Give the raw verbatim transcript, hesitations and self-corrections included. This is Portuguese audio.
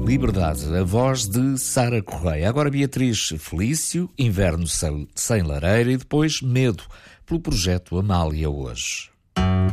Liberdade, a voz de Sara Correia. Agora Beatriz Felício, Inverno Sem Lareira e depois Medo, pelo projeto Amália hoje.